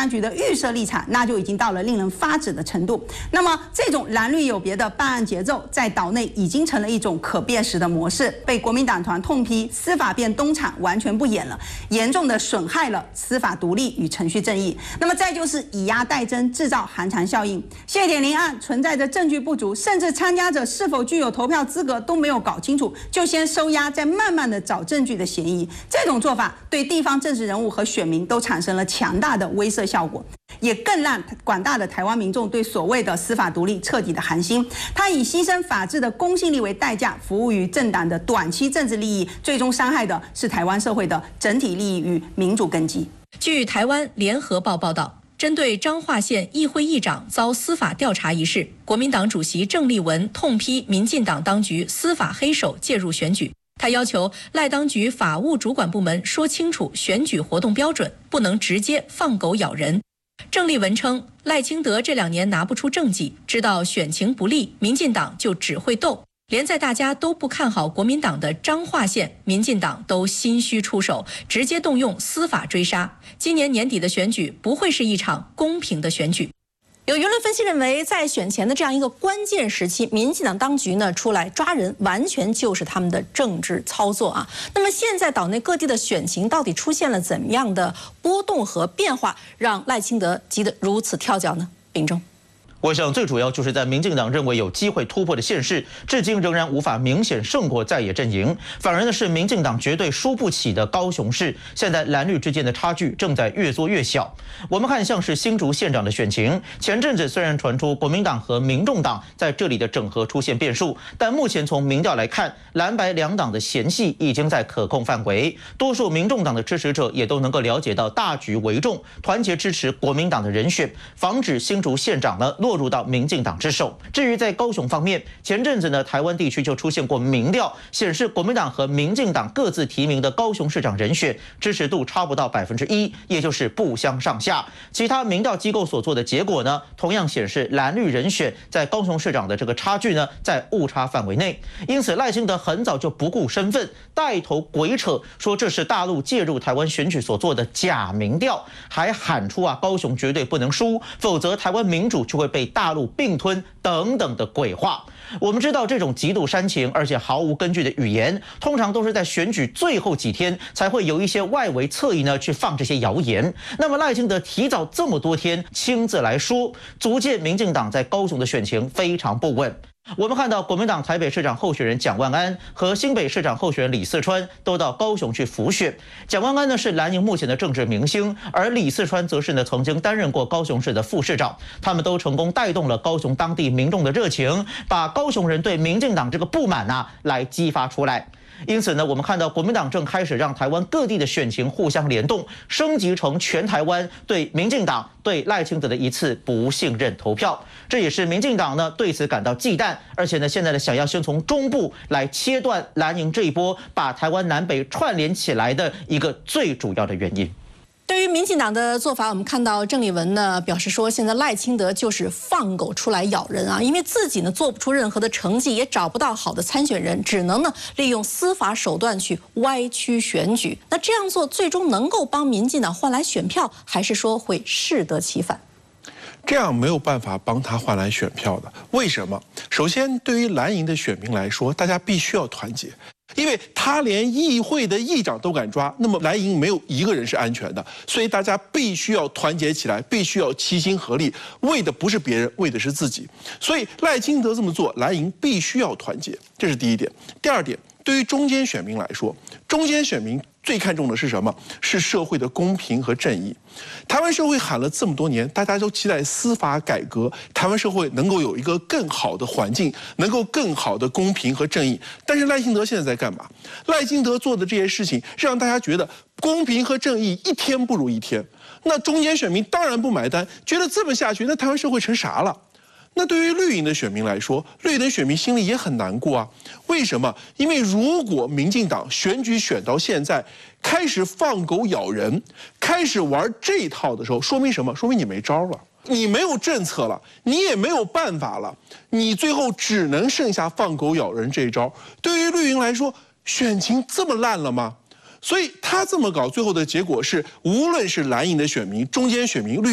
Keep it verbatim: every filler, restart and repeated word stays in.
安局的预设立场，那就已经到了令人发指的程度。那么，这种蓝绿有别的办案节奏，在岛内已经成了一种可辨识的模式，被国民党团痛批司法变东厂，完全不演了，严重的损害了司法独立与程序正义。那么再就是以压代真，制造寒蝉效应。谢点林案存在着证据不足，甚至参加者是否具有投票资格都没有搞清楚，就先收押，再慢慢的找证据的嫌疑。这种做法对地方政治人物和选民都产生了强大的威慑效果，也更让广大的台湾民众对所谓的司法独立彻底的寒心。他以牺牲法治的公信力为代价，服务于政党的短期政治利益，最终伤害的是台湾社会的整体利益与民主根基。 据台湾联合报报道，针对彰化县议会议长遭司法调查一事，国民党主席郑丽文痛批民进党当局司法黑手介入选举。他要求赖当局法务主管部门说清楚选举活动标准，不能直接放狗咬人。郑丽文称，赖清德这两年拿不出政绩，知道选情不利，民进党就只会斗。连在大家都不看好国民党的彰化县，民进党都心虚出手，直接动用司法追杀。今年年底的选举不会是一场公平的选举。有舆论分析认为，在选前的这样一个关键时期，民进党当局呢出来抓人，完全就是他们的政治操作啊。那么现在岛内各地的选情到底出现了怎样的波动和变化，让赖清德急得如此跳脚呢？秉正。 我想最主要就是在民进党认为有机会突破的县市，至今仍然无法明显胜过在野阵营，反而呢是民进党绝对输不起的高雄市，现在蓝绿之间的差距正在越缩越小。我们看像是新竹县长的选情，前阵子虽然传出国民党和民众党在这里的整合出现变数，但目前从民调来看，蓝白两党的嫌隙已经在可控范围，多数民众党的支持者也都能够了解到大局为重，团结支持国民党的人选，防止新竹县长呢落入到民进党之手。至于在高雄方面，前阵子呢，台湾地区就出现过民调，显示国民党和民进党各自提名的高雄市长人选支持度差不到百分之一，也就是不相上下。其他民调机构所做的结果呢，同样显示蓝绿人选在高雄市长的这个差距呢，在误差范围内。因此，赖清德很早就不顾身份，带头鬼扯，说这是大陆介入台湾选举所做的假民调，还喊出啊高雄绝对不能输，否则台湾民主就会被大陆并吞等等的鬼话。我们知道这种极度煽情而且毫无根据的语言，通常都是在选举最后几天才会有一些外围侧翼呢去放这些谣言。那么赖清德提早这么多天亲自来说，足见民进党在高雄的选情非常不稳。我们看到国民党台北市长候选人蒋万安和新北市长候选人李四川都到高雄去辅选。蒋万安呢是蓝营目前的政治明星，而李四川则是呢曾经担任过高雄市的副市长。他们都成功带动了高雄当地民众的热情，把高雄人对民进党这个不满啊来激发出来。因此呢，我们看到国民党正开始让台湾各地的选情互相联动，升级成全台湾对民进党、对赖清德的一次不信任投票。这也是民进党呢对此感到忌惮，而且呢，现在呢想要先从中部来切断蓝营这一波把台湾南北串联起来的一个最主要的原因。 对于民进党的做法，我们看到郑丽文呢表示说，现在赖清德就是放狗出来咬人啊，因为自己呢做不出任何的成绩，也找不到好的参选人，只能呢利用司法手段去歪曲选举。那这样做最终能够帮民进党换来选票，还是说会适得其反？ 这样没有办法帮他换来选票的。为什么？首先，对于蓝营的选民来说，大家必须要团结。因为他连议会的议长都敢抓，那么蓝营没有一个人是安全的，所以大家必须要团结起来，必须要齐心合力，为的不是别人，为的是自己。所以赖清德这么做，蓝营必须要团结，这是第一点。第二点，对于中间选民来说，中间选民最看重的是什么？是社会的公平和正义。台湾社会喊了这么多年，大家都期待司法改革，台湾社会能够有一个更好的环境，能够更好的公平和正义。但是赖清德现在在干嘛？赖清德做的这些事情，让大家觉得公平和正义一天不如一天。那中间选民当然不买单，觉得这么下去，那台湾社会成啥了？那对于绿营的选民来说，绿营的选民心里也很难过啊。为什么？因为如果民进党选举选到现在，开始放狗咬人，开始玩这一套的时候，说明什么？说明你没招了，你没有政策了，你也没有办法了，你最后只能剩下放狗咬人这一招。对于绿营来说，选情这么烂了吗？所以他这么搞，最后的结果是，无论是蓝营的选民、中间选民、绿